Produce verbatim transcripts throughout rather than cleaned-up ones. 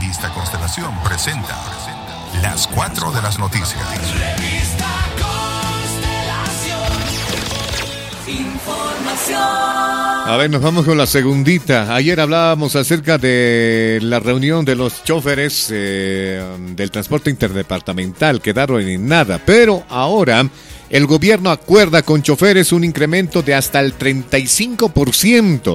Revista Constelación presenta Las cuatro de las noticias. Revista Constelación. Información. A ver, nos vamos con la segundita. Ayer hablábamos acerca de la reunión de los choferes eh, del transporte interdepartamental. Quedaron en nada, pero ahora el gobierno acuerda con choferes un incremento de hasta el treinta y cinco por ciento.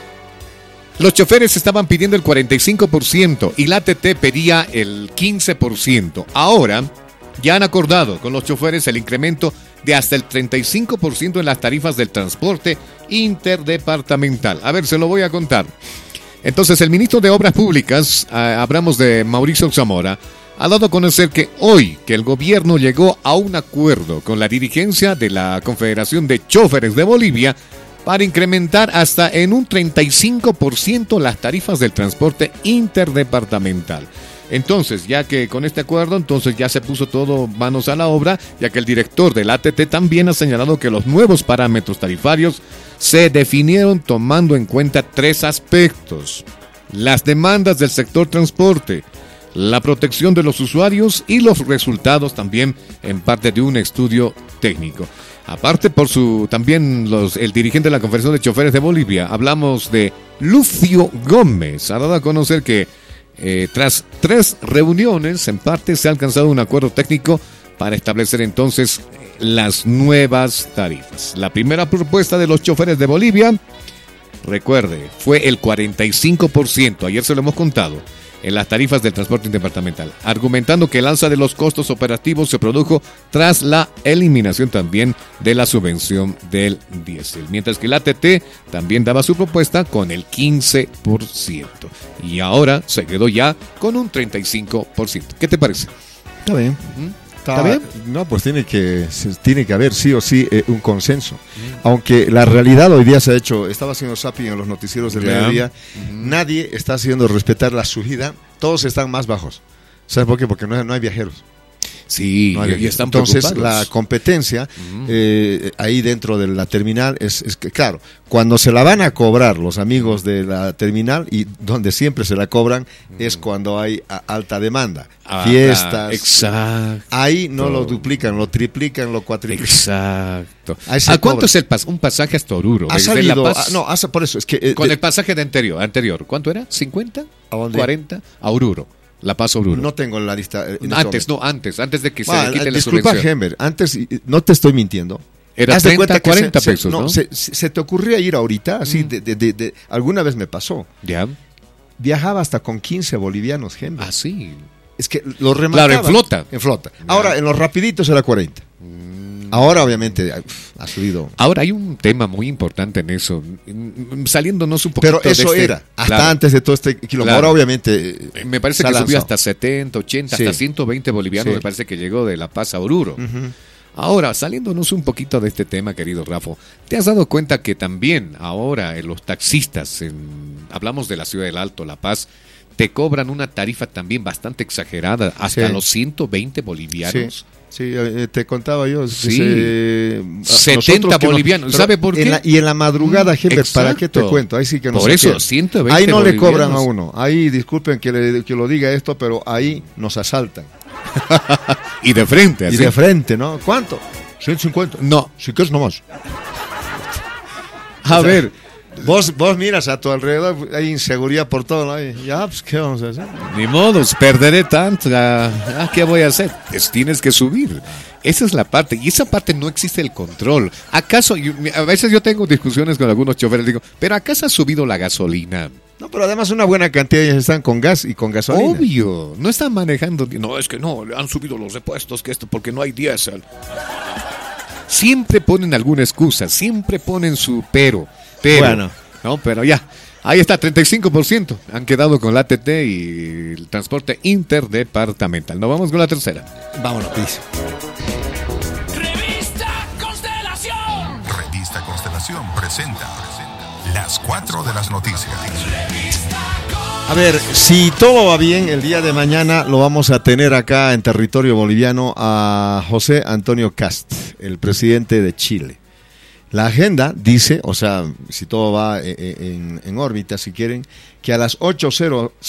Los choferes estaban pidiendo el cuarenta y cinco por ciento y la A T T pedía el quince por ciento. Ahora ya han acordado con los choferes el incremento de hasta el treinta y cinco por ciento en las tarifas del transporte interdepartamental. A ver, se lo voy a contar. Entonces, el ministro de Obras Públicas, eh, hablamos de Mauricio Zamora, ha dado a conocer que hoy que el gobierno llegó a un acuerdo con la dirigencia de la Confederación de Choferes de Bolivia para incrementar hasta en un treinta y cinco por ciento las tarifas del transporte interdepartamental. Entonces, ya que con este acuerdo, entonces ya se puso todo manos a la obra, ya que el director del A T T también ha señalado que los nuevos parámetros tarifarios se definieron tomando en cuenta tres aspectos: las demandas del sector transporte, la protección de los usuarios y los resultados también en parte de un estudio técnico. Aparte, por su también los, el dirigente de la Confederación de Choferes de Bolivia, hablamos de Lucio Gómez, ha dado a conocer que eh, tras tres reuniones, en parte se ha alcanzado un acuerdo técnico para establecer entonces las nuevas tarifas. La primera propuesta de los choferes de Bolivia, recuerde, fue el cuarenta y cinco por ciento, ayer se lo hemos contado, en las tarifas del transporte interdepartamental, argumentando que el alza de los costos operativos se produjo tras la eliminación también de la subvención del diésel, mientras que el A T T también daba su propuesta con el quince por ciento y ahora se quedó ya con un treinta y cinco por ciento. ¿Qué te parece? Está bien. ¿Mm? Está, ¿Está bien? No, pues tiene que, tiene que haber sí o sí eh, un consenso. Mm. Aunque la realidad hoy día se ha hecho, estaba haciendo zapping en los noticieros del yeah. mediodía, mm-hmm. nadie está haciendo respetar la subida, todos están más bajos. ¿Sabes por qué? Porque no hay, no hay viajeros. Sí, no hay y están entonces la competencia uh-huh. eh, ahí dentro de la terminal es, es que, claro, cuando se la van a cobrar los amigos de la terminal, y donde siempre se la cobran uh-huh. es cuando hay a, alta demanda, ah, fiestas, exacto. Ahí no lo duplican, lo triplican, lo cuatriplican. Exacto. ¿A cuánto es el pas- un pasaje hasta Oruro? Ha salido, La Paz, a, no, hace, por eso es que eh, con eh, el pasaje de anterior, anterior, ¿cuánto era? ¿cincuenta? ¿cuarenta? A Oruro. La Paz Oruro. No tengo la lista. En antes, no, antes, antes de que bueno, se le quite la disculpa, subvención. Disculpa, Gember, antes, no te estoy mintiendo. Era Haz treinta, cuarenta se, pesos, se, ¿no? no se, se, se te ocurría ir ahorita, así, mm. de, de, de, de, alguna vez me pasó. Ya. Viajaba hasta con quince bolivianos, Gember. Ah, sí. Es que lo remarcaba. Claro, en flota. En flota. Ya. Ahora, en los rapiditos era cuarenta. Mm. Ahora, obviamente, uf, ha subido. Ahora, hay un tema muy importante en eso. Saliéndonos un poquito Pero eso de este, era, hasta claro, antes de todo este kilómetro. Claro. Ahora, obviamente. Me parece que lanzado. subió hasta setenta, ochenta, sí. hasta ciento veinte bolivianos. Sí. Me parece que llegó de La Paz a Oruro. Uh-huh. Ahora, saliéndonos un poquito de este tema, querido Rafa, ¿te has dado cuenta que también ahora en los taxistas, en, hablamos de la ciudad del Alto, La Paz, te cobran una tarifa también bastante exagerada, hasta sí. los ciento veinte bolivianos? Sí. Sí, eh, te contaba yo. Sí. Se, setenta bolivianos. No, ¿sabe por qué? En la, y en la madrugada, Gember, ¿para qué te cuento? Ahí sí que no por eso, ciento veinte ahí no bolivianos. Le cobran a uno. Ahí, disculpen que, le, que lo diga esto, pero ahí nos asaltan. Y de frente, así. Y de frente, ¿no? ¿Cuánto? ciento cincuenta. No. Si quieres, nomás. A o sea, ver. Vos, vos miras a tu alrededor, hay inseguridad por todo, ¿no? Ya, pues, ¿qué vamos a hacer? Ni modo, perderé tanto. Ah, ¿qué voy a hacer? Pues tienes que subir. Esa es la parte. Y esa parte no existe el control. ¿Acaso? Yo, a veces yo tengo discusiones con algunos choferes. Digo, ¿pero acaso ha subido la gasolina? No, pero además una buena cantidad de ellos están con gas y con gasolina. Obvio. No están manejando. No, es que no, han subido los repuestos, que esto porque no hay diésel. Siempre ponen alguna excusa. Siempre ponen su pero. Pero, bueno. No, pero ya, ahí está, treinta y cinco por ciento han quedado con la A T T y el transporte interdepartamental. Nos vamos con la tercera. Vámonos, please. Revista Constelación. Revista Constelación presenta Las cuatro de las noticias. A ver, si todo va bien, el día de mañana lo vamos a tener acá en territorio boliviano a José Antonio Kast, el presidente de Chile. La agenda dice, o sea, si todo va en, en, en órbita, si quieren, que a las ocho cero